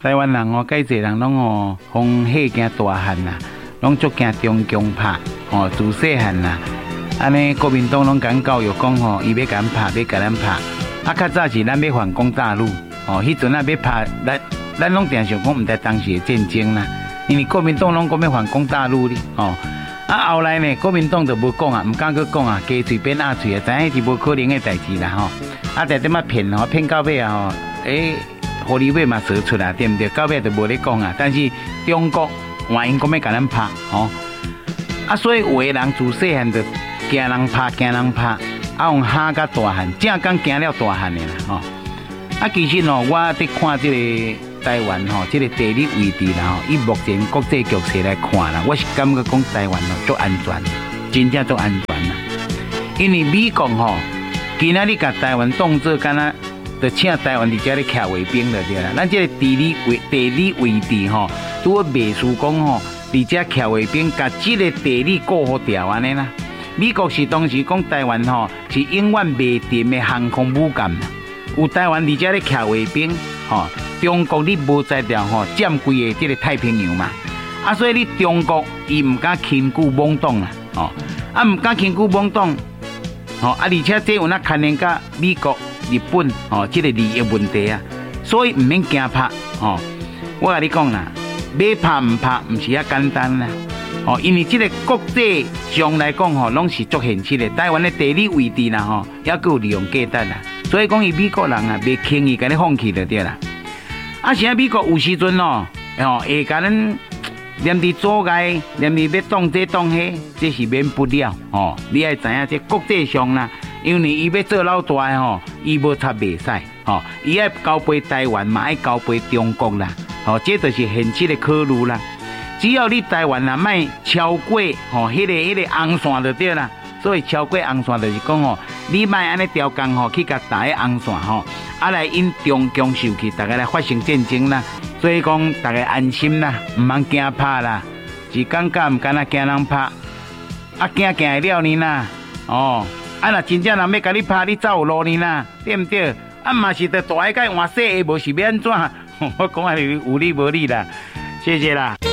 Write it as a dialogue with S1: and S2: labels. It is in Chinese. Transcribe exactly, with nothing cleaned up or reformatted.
S1: 台湾人哦，介济人拢哦，风火惊大汉啦，拢足惊中共拍哦，自细汉啦，安尼国民党拢敢教育讲吼，伊要敢拍，要甲咱拍。啊，较早是咱要反攻大陆哦，迄阵啊要拍，咱咱拢定想讲毋知当时的战争啦，因为国民党拢讲要反攻大陆哩哦。啊，后来呢，国民党就无讲啊，毋敢去讲啊，加嘴变压嘴啊，知影是无可能的代志啦吼。啊，在点仔骗吼，骗到尾啊吼，诶，狐狸尾嘛说出来，对毋对？到尾就无咧讲啊。但是中国话因讲要甲咱拍吼，啊，所以有的人自细汉就惊人拍，惊人拍，啊，用吓甲大汉，正讲惊了大汉的啦吼。啊，其实吼，我伫看即个台湾吼，即个地理位置啦吼，以目前国际局势来看啦，我是感觉讲台湾吼足安全，真正足安全啦。因为美国吼，今仔日甲台湾当作敢若，就请台湾伫遮咧徛卫兵就对啦。咱即个地理位地理位置吼，拄好袂输讲吼，伫遮徛卫兵，甲即个地理顾好掉安尼啦。美国是当时讲台湾吼，是永远袂沉的航空母舰啦。有台湾伫遮咧徛卫兵吼。中国你无在条吼占规个即个太平洋嘛，啊，所以你中国伊唔敢轻举妄动啦，哦，啊唔敢轻举妄动，哦，啊而且这有那牵连甲美国、日本哦，即、這个利益问题啊，所以唔免惊拍，哦，我甲你讲啦，要拍唔拍唔是遐简单啦，哦，因为即个国际上来讲吼，拢是足现实的，台湾的地理位置啦吼，也够利用价值啦，所以讲伊美国人啊，袂轻易甲你放弃就对啦。啊，现在美国有时阵哦，哦，会甲咱连伫阻碍，连伫要动这动迄，这是免不了哦。你爱知影，这国际上啦，因为伊要做老大诶吼，伊无插袂使吼，伊爱交陪台湾嘛，爱交陪中国啦，哦，这就是现实的考虑啦。只要你台湾啊，莫超过吼，迄、那个迄、那个红线就对啦。所以超过红线就是讲吼，你莫安尼调工吼，去甲打个红线吼。啊来因中共受气，大家来发生战争啦，所以讲大家安心啦，唔茫惊拍啦，是感觉唔敢若惊人拍，啊惊惊会了呢啦，哦，啊若真正人要甲你拍，你走有路呢啦，对唔对？啊嘛是得大个甲换细个，无是要安怎？我讲啊有理无理啦，谢谢啦。